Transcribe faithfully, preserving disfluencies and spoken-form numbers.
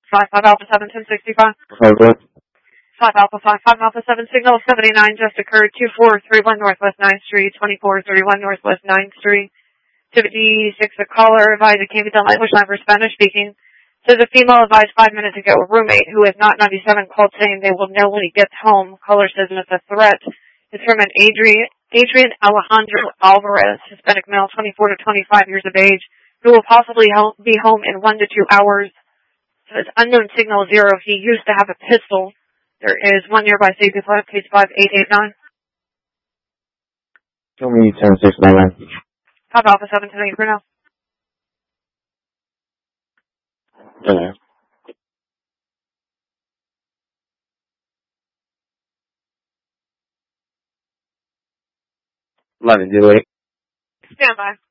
five five Alpha seven ten sixty-five. Over. five Alpha five five Alpha seven signal seventy-nine just occurred two four three one Northwest ninth Street, twenty-four thirty-one Northwest ninth Street. Activity six, the caller advised it can't be done language line for Spanish speaking. Says a female advised five minutes ago a roommate who is not ninety-seven called saying they will know when he gets home. Caller says it's a threat. It's from an Adrian, Adrian Alejandro Alvarez, Hispanic male, twenty-four to twenty-five years of age, who will possibly be home in one to two hours. Says unknown signal zero. He used to have a pistol. There is one nearby safety flight, case five eight eight nine. Show me ten six nine nine. five Alpha seven ten eight for now. Yeah. eleven, do eight. Stand by.